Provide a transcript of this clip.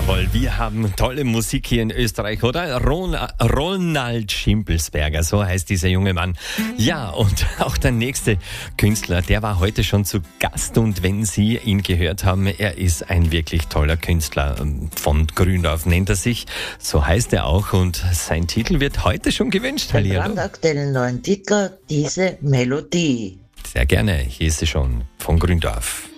Jawohl, wir haben tolle Musik hier in Österreich, oder? Ronald Schimpelsberger, so heißt dieser junge Mann. Ja, und auch der nächste Künstler, der war heute schon zu Gast. Und wenn Sie ihn gehört haben, er ist ein wirklich toller Künstler. Von Gründorf nennt er sich, so heißt er auch. Und sein Titel wird heute schon gewünscht. Den brandaktuellen neuen Titel, diese Melodie. Sehr gerne, hier ist sie schon von Gründorf.